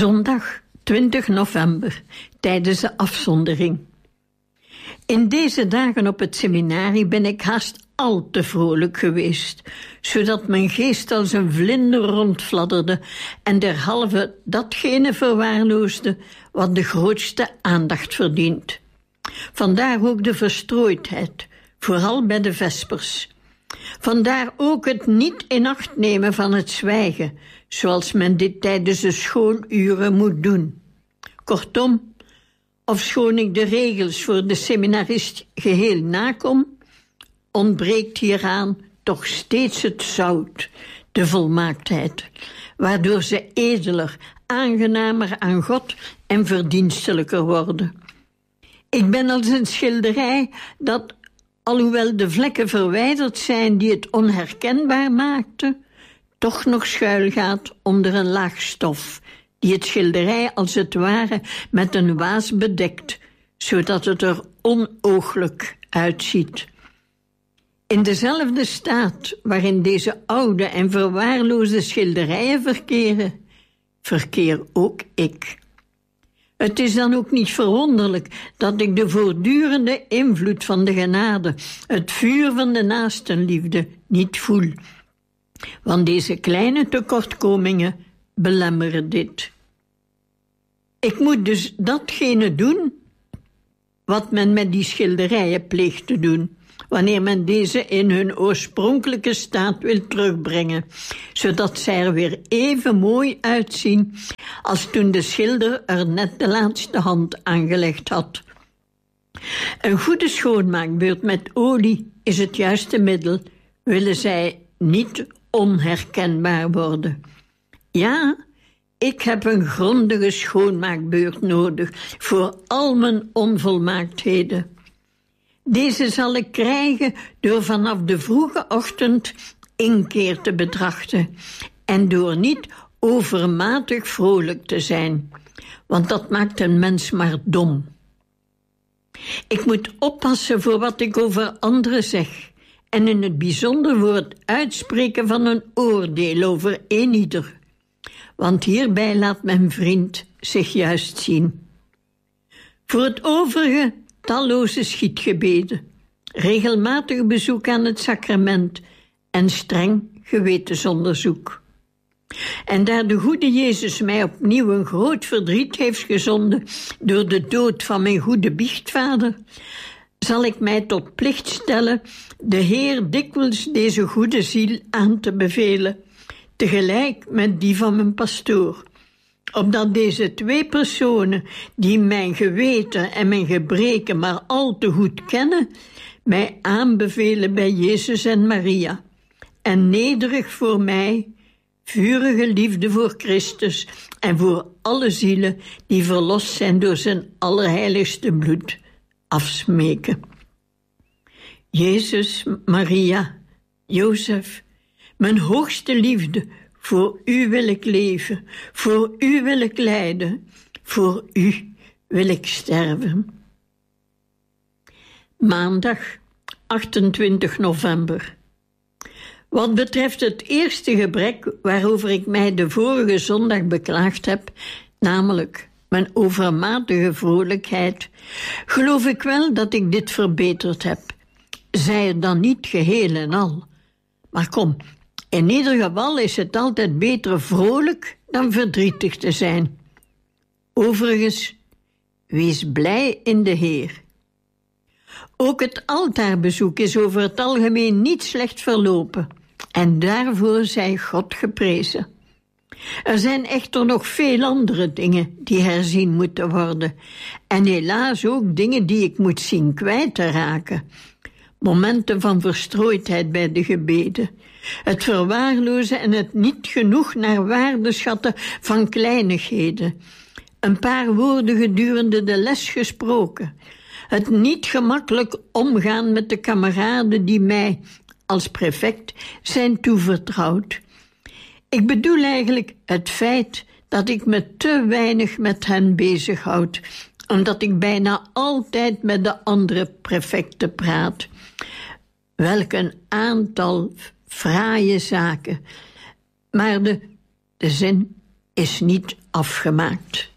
Zondag 20 november, tijdens de afzondering. In deze dagen op het seminarie ben ik haast al te vrolijk geweest, zodat mijn geest als een vlinder rondfladderde en derhalve datgene verwaarloosde wat de grootste aandacht verdient. Vandaar ook de verstrooidheid, vooral bij de vespers. Vandaar ook het niet in acht nemen van het zwijgen, zoals men dit tijdens de schooluren moet doen. Kortom, ofschoon ik de regels voor de seminarist geheel nakom, ontbreekt hieraan toch steeds het zout, de volmaaktheid, waardoor ze edeler, aangenamer aan God en verdienstelijker worden. Ik ben als een schilderij dat, alhoewel de vlekken verwijderd zijn die het onherkenbaar maakten, toch nog schuilgaat onder een laag stof, die het schilderij als het ware met een waas bedekt, zodat het er onooglijk uitziet. In dezelfde staat waarin deze oude en verwaarloosde schilderijen verkeer ook ik. Het is dan ook niet verwonderlijk dat ik de voortdurende invloed van de genade, het vuur van de naastenliefde, niet voel. Want deze kleine tekortkomingen belemmeren dit. Ik moet dus datgene doen wat men met die schilderijen pleegt te doen, wanneer men deze in hun oorspronkelijke staat wil terugbrengen, zodat zij er weer even mooi uitzien als toen de schilder er net de laatste hand aangelegd had. Een goede schoonmaakbeurt met olie is het juiste middel, willen zij niet onherkenbaar worden. Ja, ik heb een grondige schoonmaakbeurt nodig voor al mijn onvolmaaktheden. Deze zal ik krijgen door vanaf de vroege ochtend inkeer te betrachten en door niet overmatig vrolijk te zijn, want dat maakt een mens maar dom. Ik moet oppassen voor wat ik over anderen zeg en in het bijzonder voor het uitspreken van een oordeel over eenieder, want hierbij laat mijn vriend zich juist zien. Voor het overige talloze schietgebeden, regelmatig bezoek aan het sacrament en streng gewetensonderzoek. En daar de goede Jezus mij opnieuw een groot verdriet heeft gezonden door de dood van mijn goede biechtvader, zal ik mij tot plicht stellen de Heer dikwijls deze goede ziel aan te bevelen, tegelijk met die van mijn pastoor, opdat deze twee personen, die mijn geweten en mijn gebreken maar al te goed kennen, mij aanbevelen bij Jezus en Maria, en nederig voor mij, vurige liefde voor Christus en voor alle zielen die verlost zijn door zijn allerheiligste bloed, afsmeken. Jezus, Maria, Jozef, mijn hoogste liefde, voor u wil ik leven, voor u wil ik lijden, voor u wil ik sterven. Maandag, 28 november. Wat betreft het eerste gebrek waarover ik mij de vorige zondag beklaagd heb, namelijk mijn overmatige vrolijkheid, geloof ik wel dat ik dit verbeterd heb. Zij het dan niet geheel en al. Maar kom, in ieder geval is het altijd beter vrolijk dan verdrietig te zijn. Overigens, wees blij in de Heer. Ook het altaarbezoek is over het algemeen niet slecht verlopen, en daarvoor zij God geprezen. Er zijn echter nog veel andere dingen die herzien moeten worden, en helaas ook dingen die ik moet zien kwijt te raken. Momenten van verstrooidheid bij de gebeden, het verwaarlozen en het niet genoeg naar waarde schatten van kleinigheden, een paar woorden gedurende de les gesproken, het niet gemakkelijk omgaan met de kameraden die mij als prefect zijn toevertrouwd. Ik bedoel eigenlijk het feit dat ik me te weinig met hen bezighoud, omdat ik bijna altijd met de andere prefecten praat. Welk een aantal fraaie zaken. Maar de zin is niet afgemaakt.